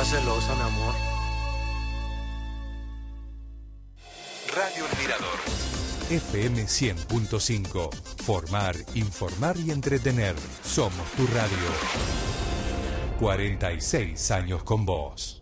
seas celosa, mi amor. Radio El Mirador. FM 100.5. Formar, informar y entretener. Somos tu radio. 46 años con vos.